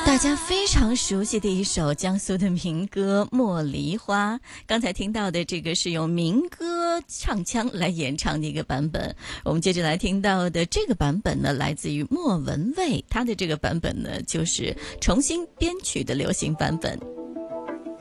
大家非常熟悉的一首江苏的民歌《茉莉花》，刚才听到的这个是用民歌唱腔来演唱的一个版本。我们接着来听到的这个版本呢，来自于莫文蔚，他的这个版本呢就是重新编曲的流行版本。